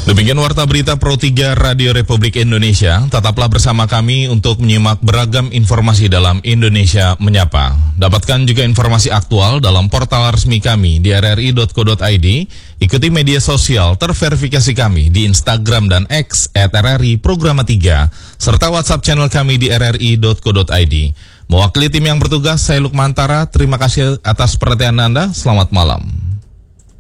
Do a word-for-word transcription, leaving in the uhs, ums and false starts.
Demikian Warta Berita Pro tiga Radio Republik Indonesia. Tetaplah bersama kami untuk menyimak beragam informasi dalam Indonesia Menyapa. Dapatkan juga informasi aktual dalam portal resmi kami di r r i dot co dot i d. Ikuti media sosial terverifikasi kami di Instagram dan X at r r i programa tiga, serta WhatsApp channel kami di r r i dot co dot i d. Mewakili tim yang bertugas, saya Lukman Tara. Terima kasih atas perhatian Anda. Selamat malam.